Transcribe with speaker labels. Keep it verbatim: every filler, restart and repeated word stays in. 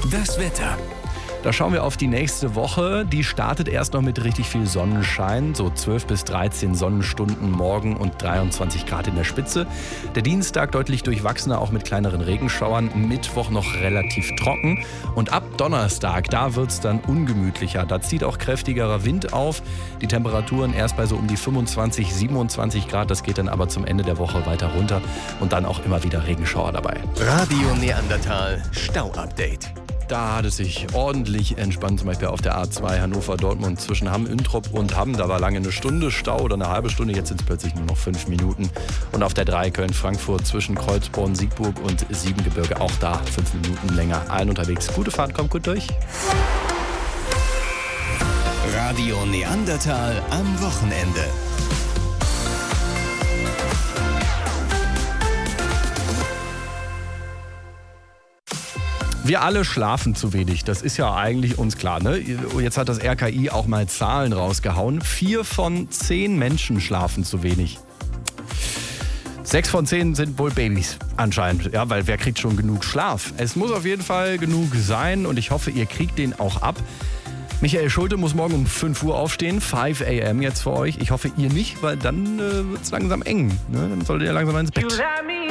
Speaker 1: Das Wetter.
Speaker 2: Da schauen wir auf die nächste Woche. Die startet erst noch mit richtig viel Sonnenschein, so zwölf bis dreizehn Sonnenstunden morgen und dreiundzwanzig Grad in der Spitze. Der Dienstag deutlich durchwachsener, auch mit kleineren Regenschauern. Mittwoch noch relativ trocken. Und ab Donnerstag, da wird es dann ungemütlicher. Da zieht auch kräftigerer Wind auf. Die Temperaturen erst bei so um die fünfundzwanzig, siebenundzwanzig Grad. Das geht dann aber zum Ende der Woche weiter runter. Und dann auch immer wieder Regenschauer dabei.
Speaker 1: Radio Neandertal Stau-Update.
Speaker 2: Da hat es sich ordentlich entspannt, zum Beispiel auf der A zwei Hannover-Dortmund zwischen Hamm-Üntrop und Hamm. Da war lange eine Stunde Stau oder eine halbe Stunde, jetzt sind es plötzlich nur noch fünf Minuten. Und auf der drei Köln-Frankfurt zwischen Kreuzborn, Siegburg und Siebengebirge, auch da fünf Minuten länger. Allen unterwegs. Gute Fahrt, kommt gut durch.
Speaker 1: Radio Neandertal am Wochenende.
Speaker 2: Wir alle schlafen zu wenig, das ist ja eigentlich uns klar, ne? Jetzt hat das R K I auch mal Zahlen rausgehauen. Vier von zehn Menschen schlafen zu wenig. Sechs von zehn sind wohl Babys anscheinend, ja, weil wer kriegt schon genug Schlaf? Es muss auf jeden Fall genug sein und ich hoffe, ihr kriegt den auch ab. Michael Schulte muss morgen um fünf Uhr aufstehen, fünf a m jetzt für euch. Ich hoffe, ihr nicht, weil dann äh, wird es langsam eng, ne? Dann solltet ihr langsam ins Bett.